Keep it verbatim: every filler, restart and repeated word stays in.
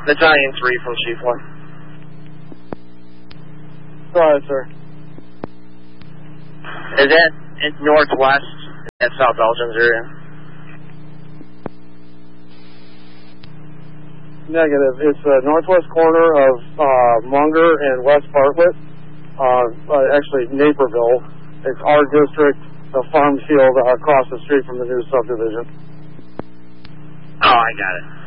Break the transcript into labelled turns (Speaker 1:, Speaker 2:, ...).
Speaker 1: Battalion three from Chief one.
Speaker 2: Go ahead, sir.
Speaker 1: Is that in northwest at South Elgin's area?
Speaker 2: Negative. It's the northwest corner of uh, Munger and West Bartlett. Uh, uh, actually, Naperville. It's our district, the farm field uh, across the street from the new subdivision.
Speaker 1: Oh, I got it.